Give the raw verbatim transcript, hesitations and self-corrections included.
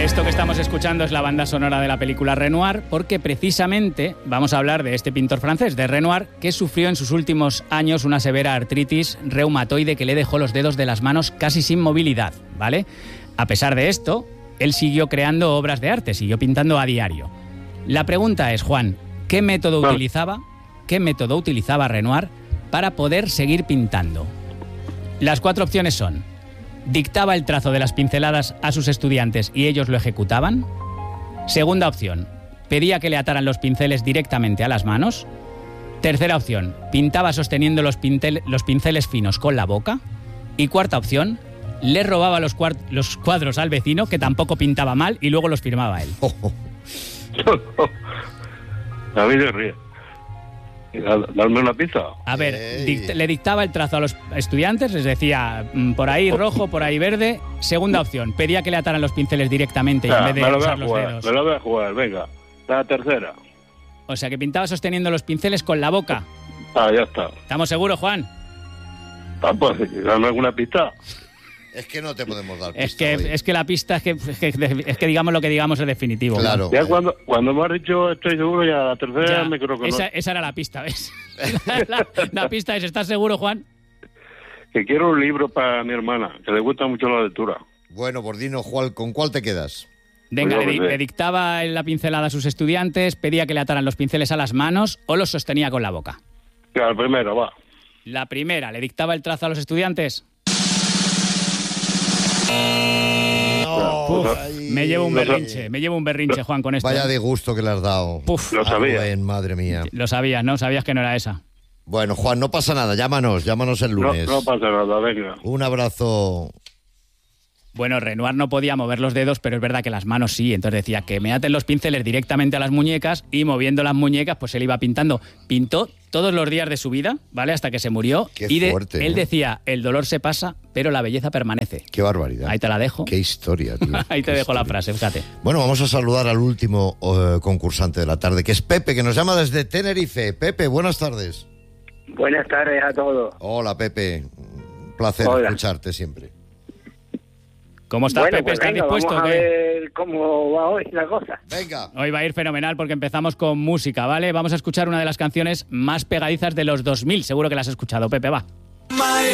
Esto que estamos escuchando es la banda sonora de la película Renoir, porque precisamente vamos a hablar de este pintor francés, de Renoir, que sufrió en sus últimos años una severa artritis reumatoide que le dejó los dedos de las manos casi sin movilidad, ¿vale? A pesar de esto, él siguió creando obras de arte, siguió pintando a diario. La pregunta es, Juan, ¿qué método no. utilizaba, qué método utilizaba Renoir para poder seguir pintando? Las cuatro opciones son: dictaba el trazo de las pinceladas a sus estudiantes y ellos lo ejecutaban. Segunda opción, pedía que le ataran los pinceles directamente a las manos. Tercera opción, pintaba sosteniendo los, pintel, los pinceles finos con la boca. Y cuarta opción, le robaba los, cuart, los cuadros al vecino, que tampoco pintaba mal, y luego los firmaba él. Oh, oh. A mí se ríe. Darme una pizza. A ver, dict- le dictaba el trazo a los estudiantes, les decía mm, por ahí rojo, por ahí verde. Segunda opción, pedía que le ataran los pinceles directamente y Ah, en vez de me lo voy a usar los jugar, dedos. me lo voy a jugar, venga. La tercera. O sea, que pintaba sosteniendo los pinceles con la boca. Ah, ya está. ¿Estamos seguros, Juan? Ah, pues, dame alguna pista. Es que no te podemos dar pista Es que, hoy. es que la pista es que, es que, es que digamos lo que digamos es definitivo. Claro. Ya cuando, cuando me has dicho estoy seguro, ya la tercera Ya, me creo que esa, no. esa era la pista, ¿ves? la, la- la pista es, ¿estás seguro, Juan? Que quiero un libro para mi hermana, que le gusta mucho la lectura. Bueno, por dinos, Juan, ¿con cuál te quedas? Venga, Pues le, yo di- qué sé. le dictaba la pincelada a sus estudiantes, pedía que le ataran los pinceles a las manos o los sostenía con la boca. Ya, el primero, va. La primera, le dictaba el trazo a los estudiantes. No, Uf, ay, me llevo un lo berrinche, me llevo un berrinche, Juan, con esto. Vaya de gusto que le has dado. Puf, Lo Ah, sabía. Rubén, madre mía. lo sabías, ¿no? Sabías que no era esa. Bueno, Juan, no pasa nada. Llámanos, llámanos el No, lunes. no pasa nada, venga. Un abrazo. Bueno, Renoir no podía mover los dedos, pero es verdad que las manos sí. Entonces decía que me aten los pinceles directamente a las muñecas y moviendo las muñecas, pues él iba pintando. Pintó todos los días de su vida, ¿vale? Hasta que se murió. Qué y de- fuerte, él ¿eh? decía, el dolor se pasa, pero la belleza permanece. Qué barbaridad. Ahí te la dejo. Qué historia, tío. Ahí te Qué dejo la historia. frase, fíjate. Bueno, vamos a saludar al último eh, concursante de la tarde, que es Pepe, que nos llama desde Tenerife. Pepe, buenas tardes. Buenas tardes a todos. Hola, Pepe. Un placer Hola. escucharte siempre. ¿Cómo estás, Bueno, Pepe? pues ¿Estás venga, dispuesto? vamos o a qué? ver cómo va hoy la cosa. Venga. Hoy va a ir fenomenal porque empezamos con música, ¿vale? Vamos a escuchar una de las canciones más pegadizas de los dos mil. Seguro que la has escuchado, Pepe, va.